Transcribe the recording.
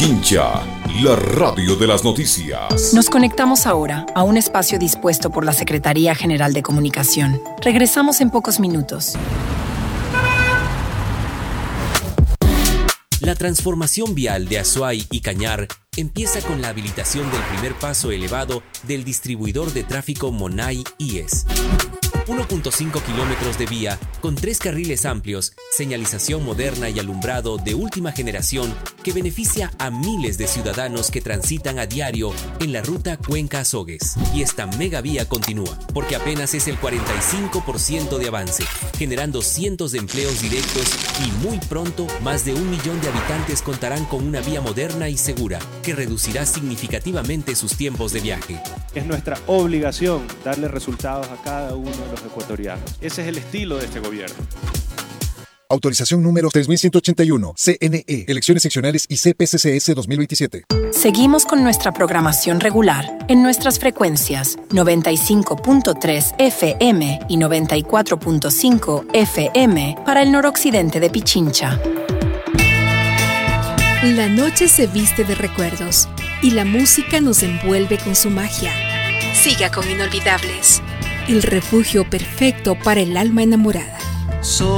Pichincha, la radio de las noticias. Nos conectamos ahora a un espacio dispuesto por la Secretaría General de Comunicación. Regresamos en pocos minutos. La transformación vial de Azuay y Cañar empieza con la habilitación del primer paso elevado del distribuidor de tráfico Monay-IES. 1.5 kilómetros de vía con 3 carriles amplios, señalización moderna y alumbrado de última generación que beneficia a miles de ciudadanos que transitan a diario en la ruta Cuenca-Azogues. Y esta megavía continúa, porque apenas es el 45% de avance, generando cientos de empleos directos y muy pronto más de 1 millón de habitantes contarán con una vía moderna y segura que reducirá significativamente sus tiempos de viaje. Es nuestra obligación darle resultados a cada uno de los ecuatorianos. Ese es el estilo de este gobierno. Autorización número 3181, CNE, Elecciones Seccionales y CPCCS 2027. Seguimos con nuestra programación regular en nuestras frecuencias 95.3 FM y 94.5 FM para el noroccidente de Pichincha. La noche se viste de recuerdos y la música nos envuelve con su magia. Siga con Inolvidables, el refugio perfecto para el alma enamorada.